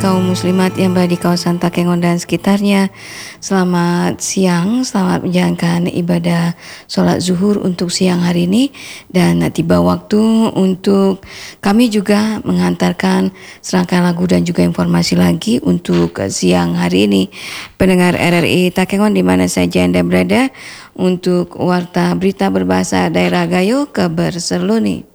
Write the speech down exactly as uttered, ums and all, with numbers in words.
Kaum muslimat yang berada di kawasan Takengon dan sekitarnya, selamat siang, selamat menjalankan ibadah solat zuhur untuk siang hari ini, dan tiba waktu untuk kami juga mengantarkan serangkaian lagu dan juga informasi lagi untuk siang hari ini. Pendengar R R I Takengon di mana saja Anda berada, untuk warta berita berbahasa daerah Gayo ke Berserluni.